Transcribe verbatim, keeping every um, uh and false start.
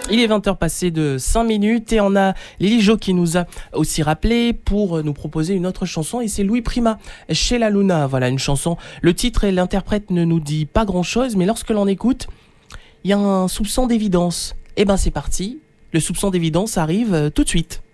Il est vingt heures passées de cinq minutes et on a Lily Jo qui nous a aussi rappelé pour nous proposer une autre chanson et c'est Louis Prima, Chez la Luna. Voilà une chanson, le titre et l'interprète ne nous dit pas grand chose mais lorsque l'on écoute, il y a un soupçon d'évidence. Et ben c'est parti, le soupçon d'évidence arrive tout de suite.